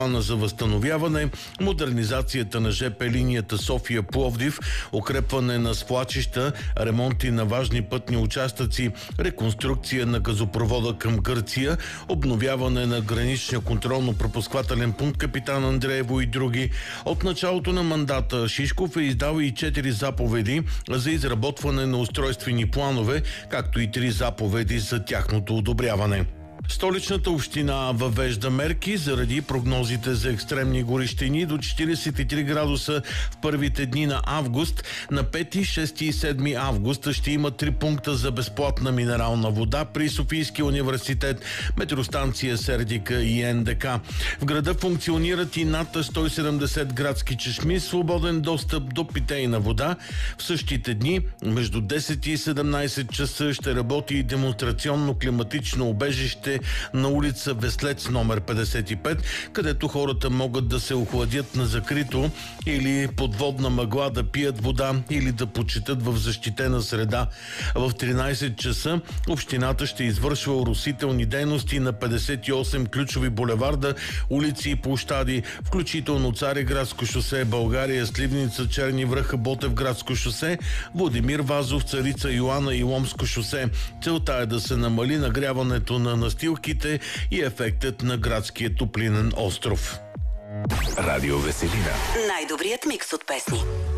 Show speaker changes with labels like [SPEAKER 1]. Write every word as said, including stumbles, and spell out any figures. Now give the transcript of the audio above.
[SPEAKER 1] плана за възстановяване, модернизацията на ЖП линията София-Пловдив, укрепване на свлачища, ремонти на важни пътни участъци, реконструкция на газопровода към Гърция, обновяване на граничния контролно-пропусквателен пункт Капитан Андреево и други. От началото на мандата Шишков е издал и четири заповеди за изработване на устройствени планове, както и три заповеди за тяхното одобряване. Столичната община въвежда мерки заради прогнозите за екстремни горещини до четиридесет и три градуса в първите дни на август. На пети, шести и седми август ще има три пункта за безплатна минерална вода при Софийския университет, метеостанция Сердика и Ен Де Ка. В града функционират и над сто и седемдесет градски чешми, свободен достъп до питейна вода. В същите дни, между десет и седемнадесет часа, ще работи и демонстрационно климатично убежище на улица Веслец номер петдесет и пет, където хората могат да се охладят на закрито или под водна мъгла да пият вода или да почитат в защитена среда. В тринадесет часа общината ще извършва оросителни дейности на петдесет и осем ключови булеварда, улици и площади, включително Цариградско шосе, България, Сливница, Черни връх, Ботевградско шосе, Владимир Вазов, Царица Йоана и Ломско шосе. Целта е да се намали нагряването на настилките и ефектът на градския топлинен остров.
[SPEAKER 2] Радио Веселина.
[SPEAKER 3] Най-добрият микс от песни.